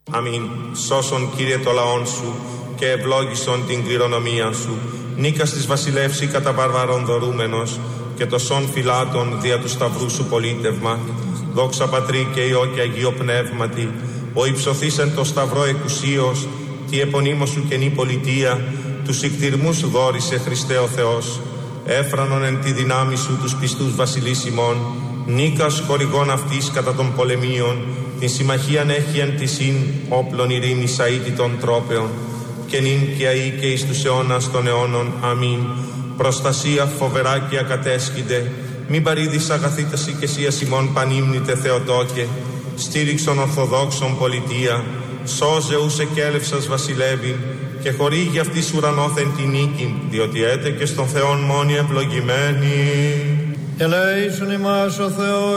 Αμήν. Σώσον, Κύριε, το λαόν σου και ευλόγησον την κληρονομία σου. Νίκας της βασιλεύση κατά βαρβαρών δωρούμενος και το σών φυλάτων δια του σταυρού σου πολίτευμα. Δόξα Πατρί και Υιό και Αγίο Πνεύματι, ο υψωθείς εν το σταυρό εκουσίως, τη επωνύμω σου καινή πολιτεία, τους ικτηρμούς σου δόρισε Χριστέ ο Θεός. Έφρανον εν τη δυνάμει σου τους πιστούς βασιλείς ημών, νίκας χορηγών αυτής κατά των πολεμίων, την συμμαχίαν έχει εν τη όπλων ειρήνης αίτητων τρόπεων, και νυν και αεί και εις τους αιώνας των αιώνων. Αμήν. Προστασία φοβερά και ακατέσχυνται, μην παρήδης αγαθήτας οικεσίας ημών πανύμνητε Θεοτόκε, στήριξον ορθοδόξον πολιτεία, σώζε ους εκέλευσας βασιλεύειν, και χορήγει αυτής ουρανόθεν τη νίκη, διότι έτε και στον Θεόν μόνοι ευλογημένοι. Ελέησον ημάς ο Θεός